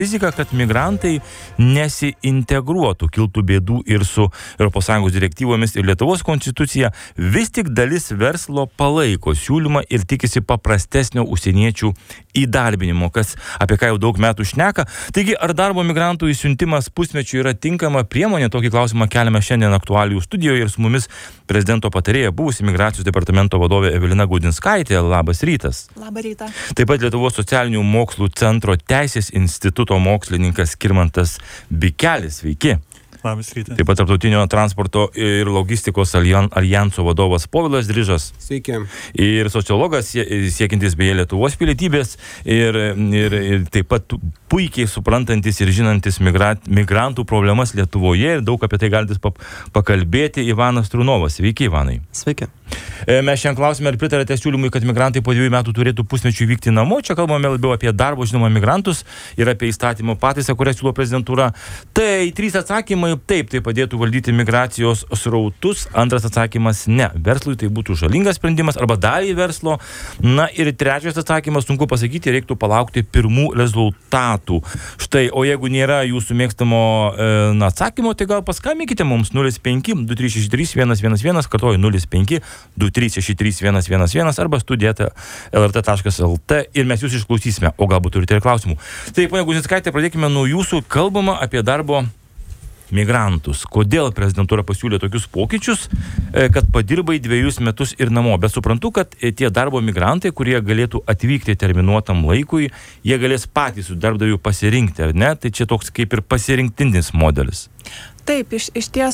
rizika, kad migrantai nesiintegruotų, kiltų bėdų ir su ES direktyvomis ir Lietuvos konstitucija. Vis tik dalis verslo palaiko siūlymą ir tikisi paprastesnio užsieniečių įdarbinimo, apie ką jau daug metų šneka. Taigi, ar darbo migrantų įsiuntimas pusmečių yra tinkama priemonė? Tokį klausimą keliame šiandien aktualijų studijoje ir su mumis prezidento patarėja, buvusi migracijos departamento vadovė Evelina Gaudinskaitė. Labas rytas. Labą rytą. Taip pat Lietuvos socialinių mokslų centro Teisės instituto mokslininkas Skirmantas Bikelis. Sveiki. Labas rytas. Taip pat Tarptautinio transporto ir logistikos alijanso vadovas Povilas Drižas. Sveiki. Ir sociologas siekiantis beje Lietuvos pilietybės ir taip pat puikiai suprantantis ir žinantis migrantų problemas Lietuvoje ir daug apie tai galintis pakalbėti Ivanas Trunovas. Sveiki, Ivanai. Sveiki. Mes šiandien klausime, ar pritarėte siūlymui, kad migrantai po 2 metų turėtų pusmečių vykti namo. Čia kalbame labiau apie darbo, žinoma, migrantus ir apie įstatymo pataisą, kurią siūlo prezidentūra. Tai 3 atsakymai. Taip, tai padėtų valdyti migracijos srautus. Antras atsakymas - ne. Verslui tai būtų žalingas sprendimas arba dalį verslo. Na ir 3 atsakymas, sunku pasakyti, reiktų palaukti pirmų rezultatų. Štai, o jeigu nėra jūsų mėgstamo atsakymo, tai gal paskambinkite mums 05 2363 111, kartuoju 05 2363 111 arba studijate lrt.lt ir mes jūs išklausysime, o galbūt turite ir klausimų. Tai, ponia Gaudinskaitė, pradėkime nuo jūsų. Kalbama apie darbo migrantus. Kodėl prezidentūra pasiūlė tokius pokyčius, kad padirbai 2 metus ir namo? Bet suprantu, kad tie darbo migrantai, kurie galėtų atvykti terminuotam laikui, jie galės patys su darbdaviu pasirinkti, ar ne? Tai čia toks kaip ir pasirinktinis modelis. Taip, iš ties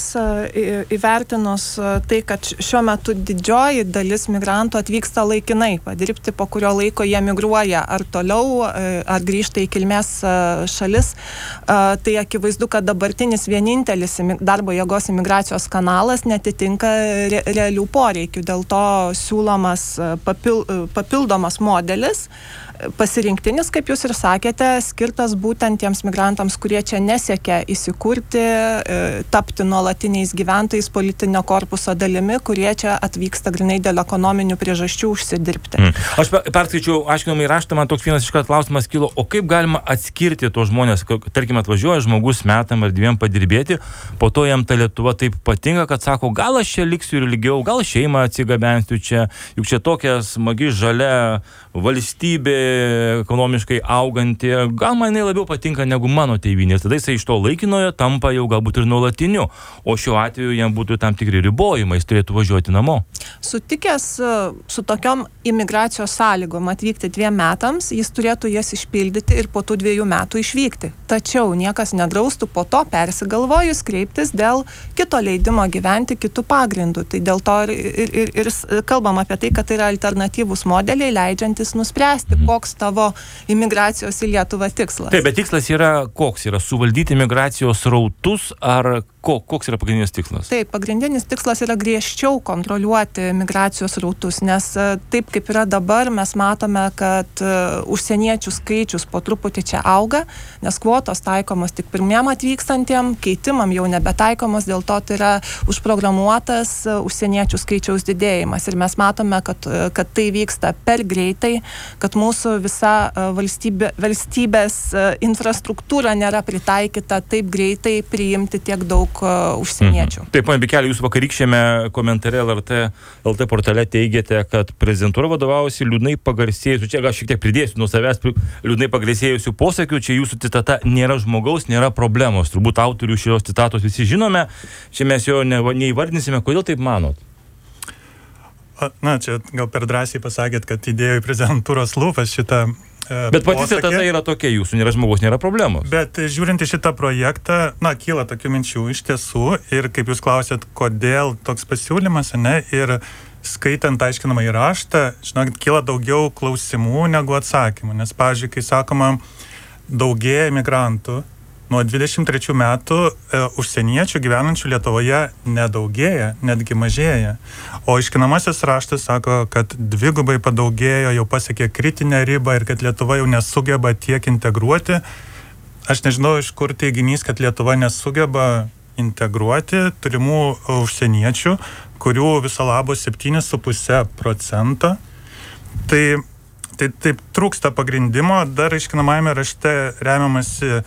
įvertinus tai, kad šiuo metu didžioji dalis migrantų atvyksta laikinai padirbti, po kurio laiko jie migruoja ar toliau, ar grįžta į kilmės šalis, tai akivaizdu, kad dabartinis vienintelis darbo jėgos imigracijos kanalas netitinka realių poreikių. Dėl to siūlomas papildomas modelis, pasirinktinis, kaip jūs ir sakėte, skirtas būtent tiems migrantams, kurie čia nesiekia įsikurti, tapti nuolatiniais gyventojais, politinio korpuso dalimi, kurie čia atvyksta grinai dėl ekonominių priežasčių užsidirbti. Aš perskaičiau aiškinamąjį raštą, man toks vienas iškart klausimas kilo, o kaip galima atskirti tos žmonės, tarkim atvažiuoja žmogus metam ar 2 padirbėti, po to jam ta Lietuva taip patinka, kad sako, gal aš čia liksiu ir ilgiau, gal šeimą atsigabensiu čia, juk čia tokia smagi žalia valstybė, ekonomiškai auganti, gal man jinai labiau patinka negu mano tėvynė. Tada jisai iš to laikinojo tampa jau galbūt ir nuolatiniu, o šiuo atveju jam būtų tam tikri ribojimai, jis turėtų važiuoti namo. Sutikęs su tokiom imigracijos sąlygom atvykti 2 metams, jis turėtų jas išpildyti ir po tų 2 metų išvykti. Tačiau niekas nedraustų po to persigalvojus kreiptis dėl kito leidimo gyventi kitų pagrindų. Tai dėl to ir kalbam apie tai, kad tai yra alternatyvūs modeliai, leidžiantis nuspręsti, koks tavo imigracijos į Lietuvą tikslas. Taip, bet tikslas yra koks? Yra suvaldyti migracijos srautus ar koks yra pagrindinis tikslas? Taip, pagrindinis tikslas yra griežčiau kontroliuoti migracijos srautus, nes taip kaip yra dabar, mes matome, kad užsieniečių skaičius po truputį čia auga, nes kvotos taikomos tik pirmiem atvykstantiem, keitimam jau nebetaikomos, dėl to tai yra užprogramuotas užsieniečių skaičiaus didėjimas. Ir mes matome, kad tai vyksta per greitai, kad mūsų visa valstybės infrastruktūra nėra pritaikyta taip greitai priimti tiek daug užsieniečių. Taip, ponia Bikeli, jūs vakarykščiame komentare LT portale teigiate, kad prezidentūra vadovavosi liūdnai pagarsėjusių, čia gal šiek tiek pridėsiu nuo savęs, liūdnai pagarsėjusių posakių, čia jūsų citata, nėra žmogaus, nėra problemos. Turbūt autorių šios citatos visi žinome, čia mes jo neįvardinsime, kodėl taip manot? Na, čia gal per drąsiai pasakėt, kad įdėjo į prezidentūros lūpas šitą bet pati citata yra tokia jūsų, nėra žmogaus, nėra problemos. Bet žiūrint į šitą projektą, kyla tokių minčių iš tiesų ir kaip jūs klausėt, kodėl toks pasiūlymas, ne, ir skaitant aiškinamąjį raštą, žinokit, kyla daugiau klausimų negu atsakymų, nes, pavyzdžiui, kai sakoma, daugėja migrantų, nuo 23 metų užsieniečių gyvenančių Lietuvoje nedaugėja, netgi mažėja. O aiškinamasis raštas sako, kad 2 padaugėjo, jau pasiekė kritinę ribą ir kad Lietuva jau nesugeba tiek integruoti. Aš nežinau, iš kur teiginys, kad Lietuva nesugeba integruoti turimų užsieniečių, kurių viso labo 7,5%. Tai Tai taip trūksta pagrindimo, dar aiškinamajame rašte remiamasi